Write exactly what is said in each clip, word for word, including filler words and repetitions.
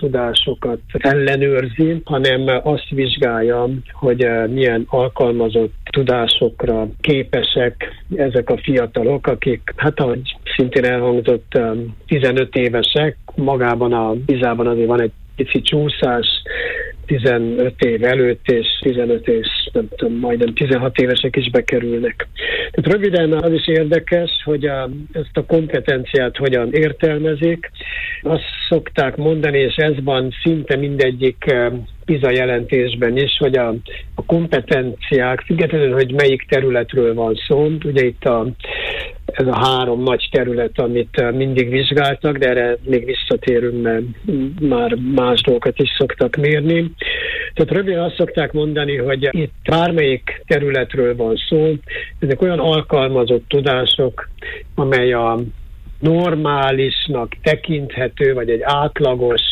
tudásokat ellenőrzi, hanem azt vizsgálja, hogy milyen alkalmazott tudásokra képesek ezek a fiatalok, akik, hát ahogy szintén elhangzott, tizenöt évesek, magában a vizában azért van egy pici csúszás, tizenöt év előtt és tizenöt és nem tudom, majdnem tizenhat évesek is bekerülnek. Tehát röviden az is érdekes, hogy a, ezt a kompetenciát hogyan értelmezik. Azt szokták mondani, és ez van szinte mindegyik PISA jelentésben is, hogy a, a kompetenciák, függetlenül, hogy melyik területről van szó, ugye itt a, ez a három nagy terület, amit mindig vizsgáltak, de erre még visszatérünk, mert már más dolgokat is szoktak mérni. Tehát röviden azt szokták mondani, hogy itt bármelyik területről van szó, ezek olyan alkalmazott tudások, amely a normálisnak tekinthető, vagy egy átlagos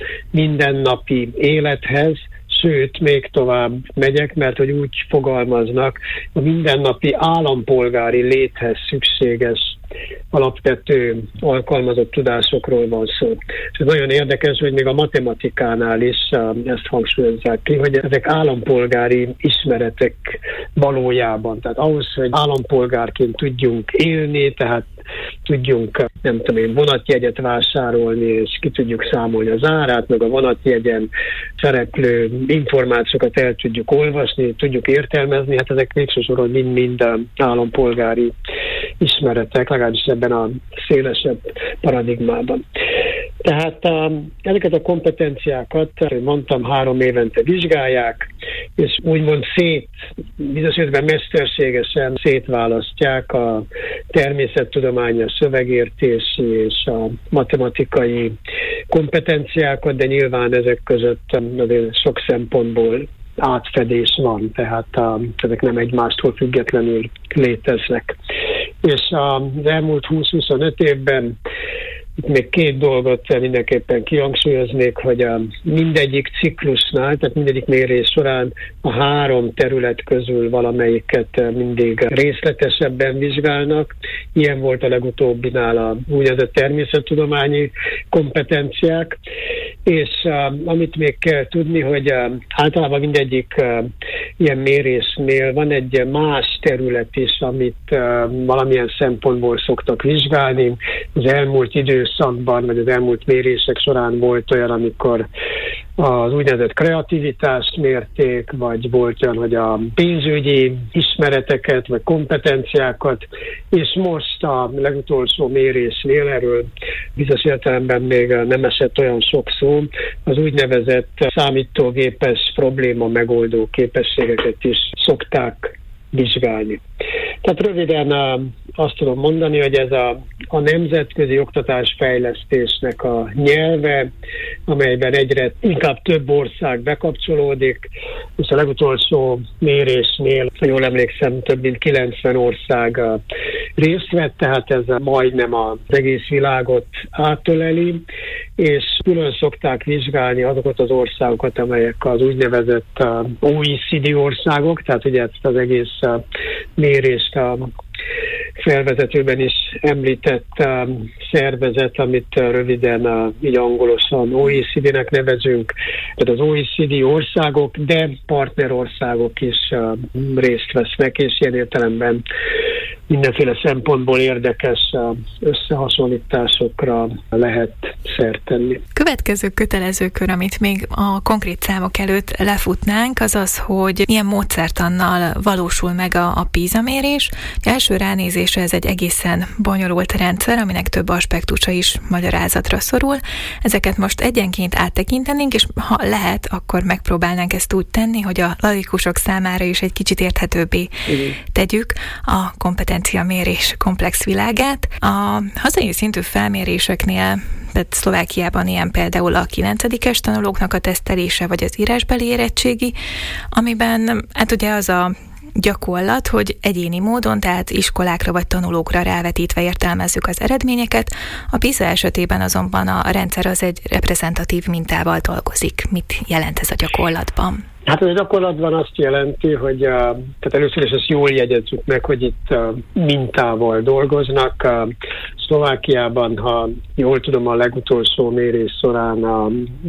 mindennapi élethez, sőt, még tovább megyek, mert hogy úgy fogalmaznak, a mindennapi állampolgári léthez szükséges alapvető alkalmazott tudásokról van szó. És ez nagyon érdekes, hogy még a matematikánál is ezt hangsúlyozzák ki, hogy ezek állampolgári ismeretek valójában. Tehát ahhoz, hogy állampolgárként tudjunk élni, tehát tudjunk, nem tudom én, vonatjegyet vásárolni, és ki tudjuk számolni az árát, meg a vonatjegyen szereplő információkat el tudjuk olvasni, tudjuk értelmezni, hát ezek végső soron mind-mind állampolgári ismeretek, legalábbis ebben a szélesebb paradigmában. Tehát um, ezeket a kompetenciákat, mondtam, három évente vizsgálják, és úgymond szét, bizonyos esetben mesterségesen szétválasztják a természettudományos szövegértési és a matematikai kompetenciákat, de nyilván ezek között azért sok szempontból átfedés van, tehát um, ezek nem egymástól függetlenül léteznek. És az elmúlt húsz-huszonöt évben itt még két dolgot mindenképpen kihangsúlyoznék, hogy a mindegyik ciklusnál, tehát mindegyik mérés során a három terület közül valamelyiket mindig részletesebben vizsgálnak. Ilyen volt a legutóbbinál a úgynevezett természettudományi kompetenciák, és uh, amit még kell tudni, hogy uh, általában mindegyik uh, ilyen mérésnél van egy más terület is, amit uh, valamilyen szempontból szoktak vizsgálni. Az elmúlt időszakban, vagy az elmúlt mérések során volt olyan, amikor az úgynevezett kreativitást mérték, vagy volt olyan, hogy a pénzügyi ismereteket, vagy kompetenciákat, és most a legutolsó mérésnél, erről bizonyos értelemben még nem esett olyan sok szó, az úgynevezett számítógépes probléma megoldó képességeket is szokták vizsgálni. Tehát röviden azt tudom mondani, hogy ez a, a nemzetközi oktatásfejlesztésnek a nyelve, amelyben egyre inkább több ország bekapcsolódik, és a legutolsó mérésnél, ha jól emlékszem, több mint kilencven ország részt vett, tehát ez majdnem az egész világot átöleli, és külön szokták vizsgálni azokat az országokat, amelyek az úgynevezett o e cé dé országok, tehát ugye ezt az egész mérést a felvezetőben is említett um, szervezet, amit uh, röviden uh, így angolosan o e cé dé-nek nevezünk, tehát az o e cé dé országok, de partnerországok is uh, részt vesznek, és ilyen értelemben mindenféle szempontból érdekes uh, összehasonlításokra lehet szert tenni. Következő kötelező kör, amit még a konkrét számok előtt lefutnánk, az az, hogy milyen módszertannal valósul meg a, a PISA mérés. Első ránézésre ez egy egészen bonyolult rendszer, aminek több aspektusa is magyarázatra szorul. Ezeket most egyenként áttekintenénk, és ha lehet, akkor megpróbálnánk ezt úgy tenni, hogy a laikusok számára is egy kicsit érthetőbbé tegyük a kompetencia mérés komplex világát. A hazai szintű felméréseknél, tehát Szlovákiában ilyen például a kilencedikes tanulóknak a tesztelése, vagy az írásbeli érettségi, amiben hát ugye az a gyakorlat, hogy egyéni módon, tehát iskolákra vagy tanulókra rávetítve értelmezzük az eredményeket. A PISA esetében azonban a rendszer az egy reprezentatív mintával dolgozik. Mit jelent ez a gyakorlatban? Hát a gyakorlatban azt jelenti, hogy tehát először is ezt jól jegyezzük meg, hogy itt mintával dolgoznak. Szlovákiában, ha jól tudom, a legutolsó mérés során a